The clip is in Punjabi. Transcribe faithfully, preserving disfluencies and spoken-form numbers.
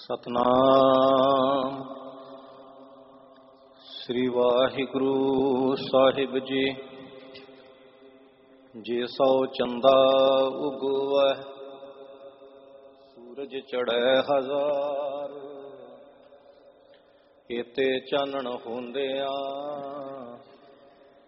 ਸਤਨਾਮ ਸ੍ਰੀ ਵਾਹਿਗੁਰੂ ਸਾਹਿਬ ਜੀ। ਜੇ ਸੌ ਚੰਦਾ ਉਗਵੈ ਸੂਰਜ ਚੜ੍ਹੈ ਹਜ਼ਾਰ, ਏਤੇ ਚਾਨਣ ਹੁੰਦਿਆਂ